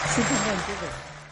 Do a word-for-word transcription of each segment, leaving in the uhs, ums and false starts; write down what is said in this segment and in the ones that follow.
Xin cảm ơn quý vị.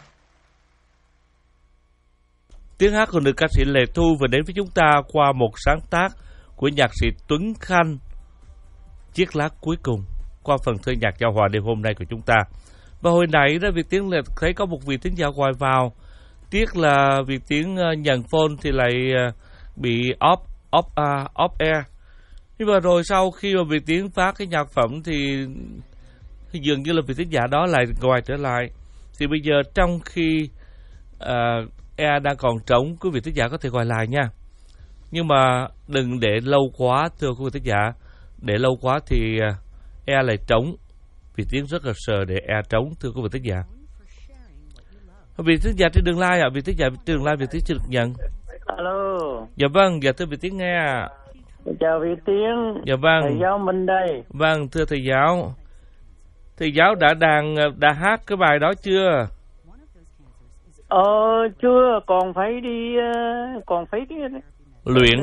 Tiếng hát của nữ ca sĩ Lệ Thu vừa đến với chúng ta qua một sáng tác của nhạc sĩ Tuấn Khanh, Chiếc lá cuối cùng, qua phần thơ nhạc giao hòa đêm hôm nay của chúng ta. Và hồi nãy đó Việt Tiến là thấy có một vị thính giả gọi vào, tiếc là Việt Tiến nhận phone thì lại bị off off uh, off air. Nhưng mà rồi sau khi mà Việt Tiến phát cái nhạc phẩm thì dường như là vị thính giả đó lại gọi trở lại. Thì bây giờ trong khi uh, air đang còn trống, quý vị thính giả có thể gọi lại nha. Nhưng mà đừng để lâu quá, thưa quý vị thính giả. Để lâu quá thì uh, air lại trống. Vì tiếng rất là sợ để air trống, thưa quý vị thính giả. Vị thính giả trên đường line ạ, à, vị thính giả trên đường line Việt Tiến chưa được nhận. Alo. Dạ vâng, dạ thưa Việt Tiến nghe ạ. Chào Việt Tiến. Dạ vâng. Thầy giáo Minh đây. Vâng, thưa thầy giáo. Thầy giáo đã đàn đã hát cái bài đó chưa? Ờ chưa, còn phải đi còn phải cái luyện.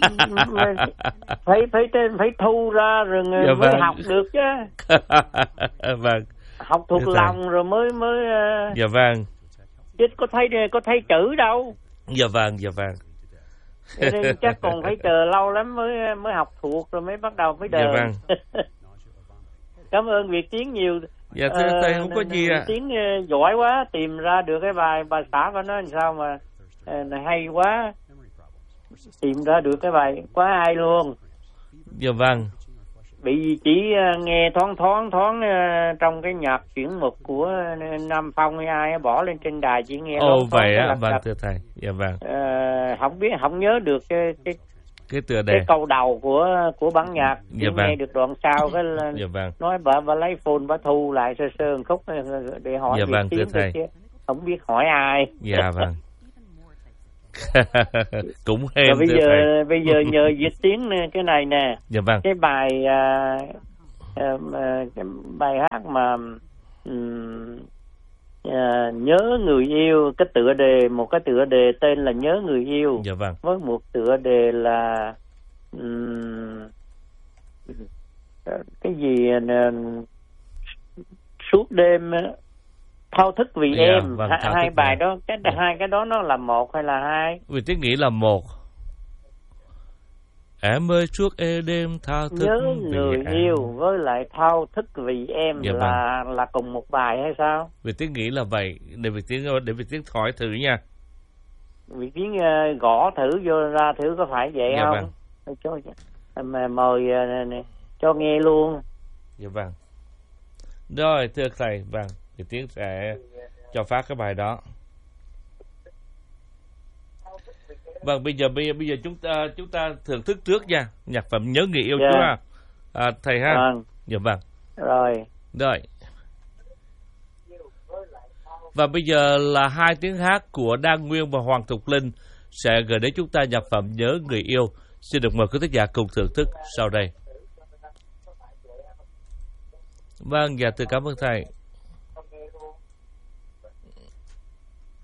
phải phải phải thu ra rồi dạ mới vâng. học được chứ. Vâng. Học thuộc dạ lòng rồi mới mới Dạ vâng. chứ có thấy có thấy chữ đâu. Dạ vâng, dạ vâng. Nên chắc còn phải chờ lâu lắm mới mới học thuộc rồi mới bắt đầu mới đờn. Dạ vâng. Cảm ơn Việt Tiến nhiều. Dạ thưa uh, thầy không có gì ạ. À. Tiến uh, giỏi quá, tìm ra được cái bài bà xã của nó làm sao mà uh, hay quá, tìm ra được cái bài quá hay luôn. Dạ vâng. Bị chỉ uh, nghe thoáng thoáng thoáng uh, trong cái nhạc chuyển mục của uh, Nam Phong hay ai bỏ lên trên đài chỉ nghe. Ồ vậy á, vâng thưa thầy. Dạ vâng. Uh, không biết không nhớ được cái cái cái tựa đề, cái câu đầu của của bản nhạc. Dạ vâng. Nghe được đoạn sau cái dạ vâng. nói bà bà lấy phone bà thu lại sơ sơ một khúc để hỏi dạ Việt vâng, Tiến thôi chứ không biết hỏi ai. Dạ vâng. Cũng hên. Rồi bây giờ thầy. bây giờ nhờ Việt Tiến cái này nè. Dạ vâng. Cái bài uh, uh, cái bài hát mà um, uh, nhớ người yêu, cái tựa đề, một cái tựa đề tên là Nhớ người yêu. Dạ vâng. Với một tựa đề là um, cái gì uh, suốt đêm thao thức vì dạ, em. vâng, hai, hai bài đó, cái dạ. hai cái đó nó là một hay là hai? Vì tôi nghĩ là một. Em ơi suốt đêm thao thức nhớ người vì yêu em. Với lại thao thức vì em dạ, là vâng. là cùng một bài hay sao? Vì tôi nghĩ là vậy. Để vì tiếng để vì tiếng hỏi thử nha. Vì tiếng uh, gõ thử vô ra thử có phải vậy dạ, không? Vâng. Cho mà mời uh, cho nghe luôn. Dạ vâng. Rồi thưa thầy, vâng, thì Tiến sẽ cho phát cái bài đó. Vâng, bây giờ bây giờ bây giờ chúng ta chúng ta thưởng thức trước nha, nhạc phẩm Nhớ người yêu yeah. chú ha. À, thầy ha. Vâng. Dạ vâng. Rồi. Rồi. Và bây giờ là hai tiếng hát của Đan Nguyên và Hoàng Thục Linh sẽ gửi đến chúng ta nhạc phẩm Nhớ người yêu. Xin được mời quý thính giả cùng thưởng thức sau đây. Vâng, dạ thưa cảm ơn thầy.